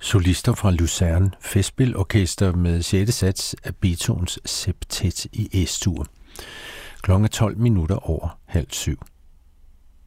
Solister fra Lucerne Festspilorkester med 6. sats af Beethovens septet i Es-dur. Klokken 12 minutter over 6:30.